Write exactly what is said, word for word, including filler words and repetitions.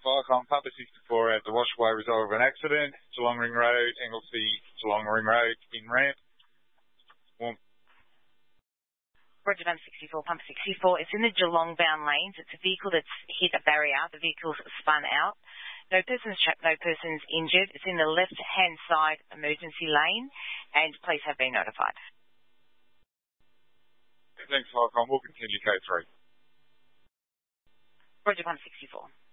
Viacom, Papa sixty-four at the Washaway, result of an accident, Geelong Ring Road, Anglesey, Geelong Ring Road, in ramp. Warm. Roger, Pump sixty-four, Pump sixty-four. It's in the Geelong bound lanes. It's a vehicle that's hit a barrier. The vehicle's spun out. No persons trapped, no persons injured. It's in the left-hand side emergency lane, and police have been notified. Thanks, Viacom. We'll continue code three. Roger, Pump sixty-four.